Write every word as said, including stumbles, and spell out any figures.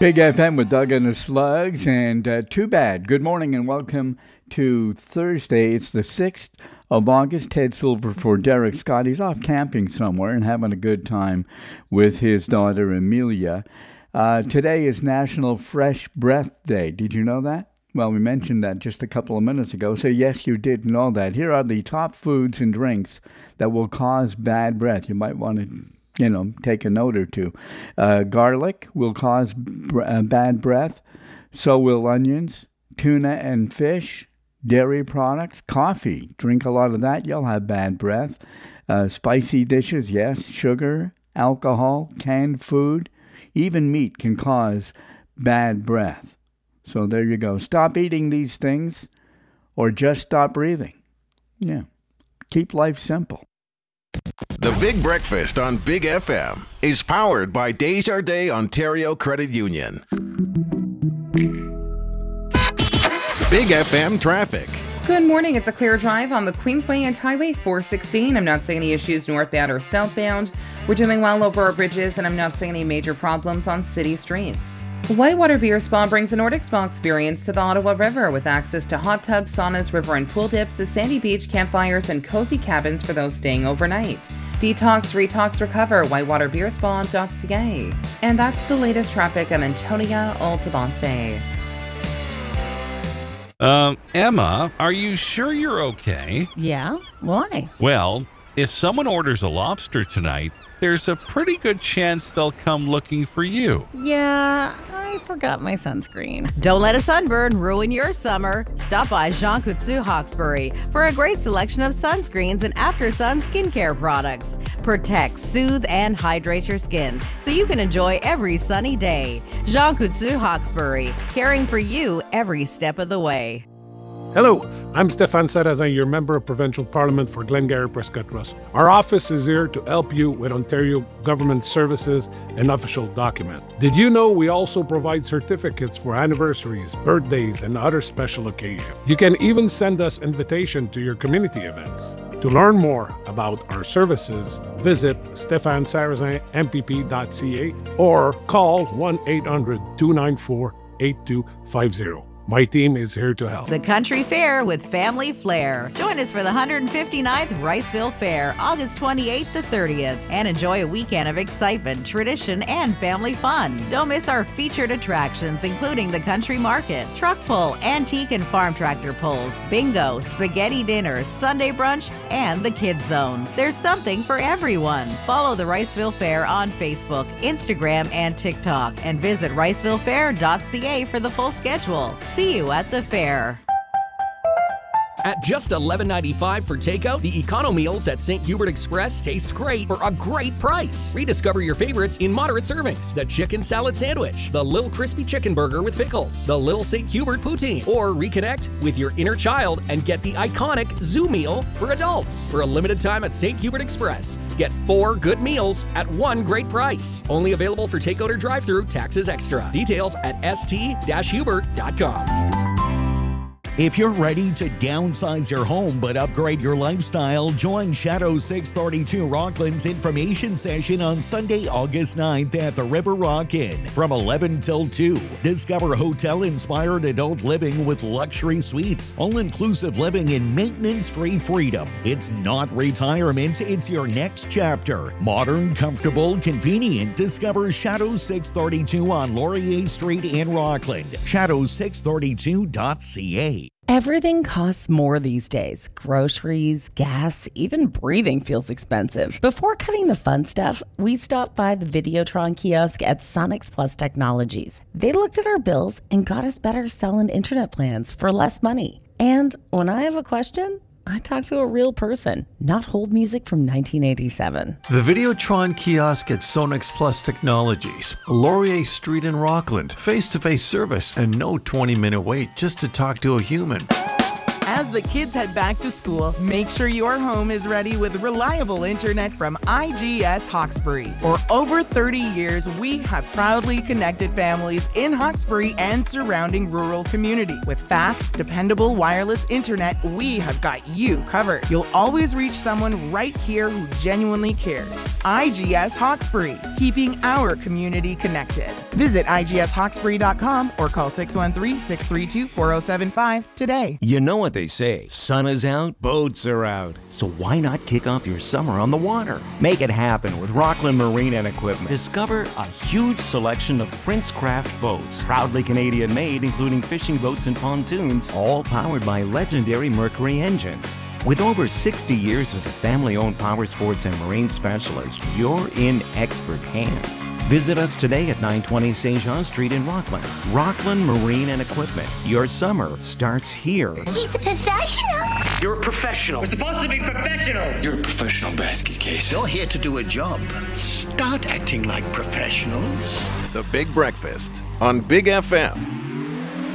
Big F M with Doug and the Slugs, and uh, too bad. Good morning and welcome to Thursday. It's the sixth of August. Ted Silver for Derek Scott. He's off camping somewhere and having a good time with his daughter Amelia. Uh, today is National Fresh Breath Day. Did you know that? Well, we mentioned that just a couple of minutes ago, so yes, you did know that. Here are the top foods and drinks that will cause bad breath. You might want to you know, take a note or two. Uh, garlic will cause br- uh, bad breath. So will onions, tuna and fish, dairy products, coffee. Drink a lot of that, you'll have bad breath. Uh, spicy dishes, yes. Sugar, alcohol, canned food, even meat can cause bad breath. So there you go. Stop eating these things or just stop breathing. Yeah. Keep life simple. The Big Breakfast on Big F M is powered by Desjardins Ontario Credit Union. Big F M traffic. Good morning. It's a clear drive on the Queensway and Highway four sixteen. I'm not seeing any issues northbound or southbound. We're doing well over our bridges, and I'm not seeing any major problems on city streets. Whitewater Beer Spa brings a Nordic spa experience to the Ottawa River with access to hot tubs, saunas, river and pool dips, a sandy beach, campfires, and cozy cabins for those staying overnight. Detox, retox, recover, whitewater beer spa dot c a. And that's the latest traffic. I'm Antonia Altabante. Um, Emma, are you sure you're okay? Yeah? Why? Well, if someone orders a lobster tonight, there's a pretty good chance they'll come looking for you. Yeah, I forgot my sunscreen. Don't let a sunburn ruin your summer. Stop by Jean Coutu Hawkesbury for a great selection of sunscreens and after-sun skincare products. Protect, soothe, and hydrate your skin so you can enjoy every sunny day. Jean Coutu Hawkesbury, caring for you every step of the way. Hello, I'm Stefan Sarazan, your Member of Provincial Parliament for Glengarry Prescott Russell. Our office is here to help you with Ontario government services and official documents. Did you know we also provide certificates for anniversaries, birthdays, and other special occasions? You can even send us invitation to your community events. To learn more about our services, visit stefan sarazan m p p dot c a or call one eight hundred two nine four eight two five zero. My team is here to help. The Country Fair with Family Flair. Join us for the one hundred fifty-ninth Riceville Fair, August twenty-eighth to thirtieth, and enjoy a weekend of excitement, tradition, and family fun. Don't miss our featured attractions, including the Country Market, Truck Pull, Antique and Farm Tractor Pulls, Bingo, Spaghetti Dinner, Sunday Brunch, and the Kids Zone. There's something for everyone. Follow the Riceville Fair on Facebook, Instagram, and TikTok, and visit riceville fair dot c a for the full schedule. See you at the fair. At just eleven ninety-five for takeout, the Econo Meals at Saint Hubert Express taste great for a great price. Rediscover your favorites in moderate servings. The Chicken Salad Sandwich, the Little Crispy Chicken Burger with Pickles, the Little Saint Hubert Poutine, or reconnect with your inner child and get the iconic Zoo Meal for adults. For a limited time at Saint Hubert Express, get four good meals at one great price. Only available for takeout or drive-through, taxes extra. Details at s t dash hubert dot com. If you're ready to downsize your home but upgrade your lifestyle, join Shadow six thirty-two Rockland's information session on Sunday, August ninth at the River Rock Inn from eleven till two. Discover hotel-inspired adult living with luxury suites, all-inclusive living in maintenance-free freedom. It's not retirement, it's your next chapter. Modern, comfortable, convenient. Discover Shadow six thirty-two on Laurier Street in Rockland. shadow six thirty-two dot c a. Everything costs more these days. Groceries, gas, even breathing feels expensive. Before cutting the fun stuff, we stopped by the Videotron kiosk at Sonics Plus Technologies. They looked at our bills and got us better selling internet plans for less money. And when I have a question, I talk to a real person, not hold music from nineteen eighty-seven. The Videotron kiosk at Sonics Plus Technologies, Laurier Street in Rockland. Face-to-face service and no twenty-minute wait just to talk to a human. As the kids head back to school, make sure your home is ready with reliable internet from I G S Hawkesbury. For over thirty years, we have proudly connected families in Hawkesbury and surrounding rural community. With fast, dependable wireless internet, we have got you covered. You'll always reach someone right here who genuinely cares. I G S Hawkesbury, keeping our community connected. Visit I G S Hawkesbury dot com or call six one three, six three two, four oh seven five today. You know what they say, sun is out, boats are out. So why not kick off your summer on the water? Make it happen with Rockland Marine and Equipment. Discover a huge selection of Princecraft boats, proudly Canadian made, including fishing boats and pontoons, all powered by legendary Mercury engines. With over sixty years as a family-owned power sports and marine specialist, you're in expert hands. Visit us today at nine twenty Saint Jean Street in Rockland. Rockland Marine and Equipment. Your summer starts here. He's a professional. You're a professional. We're supposed to be professionals. You're a professional basket case. You're here to do a job. Start acting like professionals. The Big Breakfast on Big F M.